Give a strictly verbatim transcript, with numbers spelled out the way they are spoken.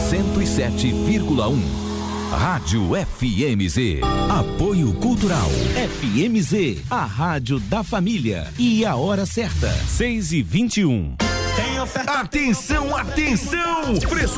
cento e sete vírgula um. Rádio F M Z. Apoio Cultural. F M Z, a rádio da família. E a hora certa, seis e vinte e um. Atenção, atenção! Preço